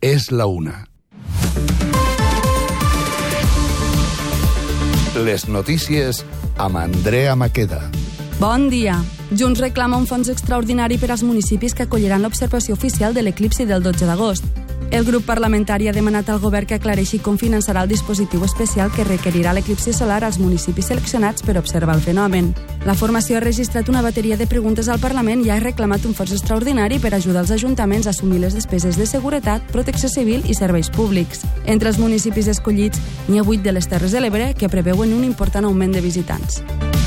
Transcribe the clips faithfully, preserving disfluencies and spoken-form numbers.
és la una. Les notícies amb Andrea Maqueda. Bon dia. Junts reclama un fons extraordinari per als municipis que acolliran l'observació oficial de l'eclipsi del dotze d'agost. El grup parlamentari ha demanat al govern que aclareixi com finançarà el dispositiu especial que requerirà l'eclipsi solar als municipis seleccionats per observar el fenomen. La formació ha registrat una bateria de preguntes al Parlament i ha reclamat un fons extraordinari per ajudar els ajuntaments a assumir les despeses de seguretat, protecció civil i serveis públics. Entre els municipis escollits n'hi ha vuit de les Terres de l'Ebre que preveuen un important augment de visitants.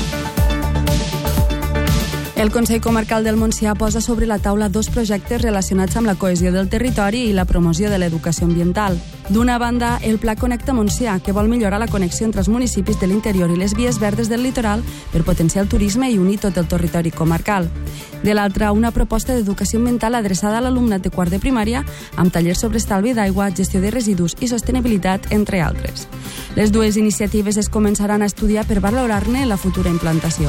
El Consell Comarcal del Montsià posa sobre la taula dos projectes relacionats amb la cohesió del territori i la promoció de l'educació ambiental. D'una banda, el Pla Connecta Montsià, que vol millorar la connexió entre els municipis de l'interior i les vies verdes del litoral per potenciar el turisme i unir tot el territori comarcal. De l'altra, una proposta d'educació ambiental adreçada a l'alumnat de quart de primària amb tallers sobre estalvi d'aigua, gestió de residus i sostenibilitat, entre altres. Les dues iniciatives es començaran a estudiar per valorar-ne la futura implantació.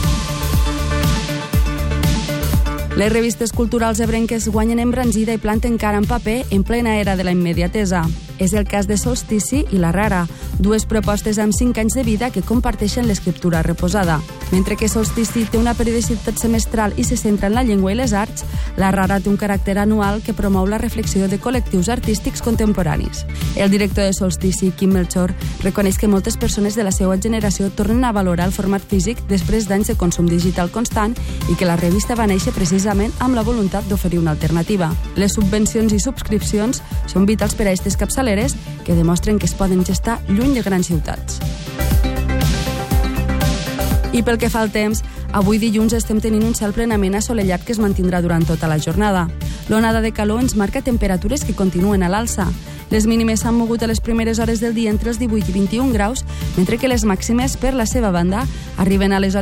Les revistes culturals ebrenques guanyen embranzida i planten cara en paper en plena era de la immediatesa. És el cas de Solstici i La Rara, dues propostes amb cinc anys de vida que comparteixen l'escriptura reposada. Mentre que Solstici té una periodicitat semestral i se centra en la llengua i les arts, La Rara té un caràcter anual que promou la reflexió de col·lectius artístics contemporanis. El director de Solstici, Quim Melchor, reconeix que moltes persones de la seva generació tornen a valorar el format físic després d'anys de consum digital constant i que la revista va néixer precisament amb la voluntat d'oferir una alternativa. Les subvencions i subscripcions són vitals per a aquestes capçaleres que demostren que es poden gestar lluny de grans ciutats. I pel que fa al temps, avui dilluns estem tenint un cel plenament assolellat que es mantindrà durant tota la jornada. L'onada de calor ens marca temperatures que continuen a l'alça. Les mínimes s'han mogut a les primeres hores del dia entre els divuit i vint-i-un graus, mentre que les màximes, per la seva banda, arriben a les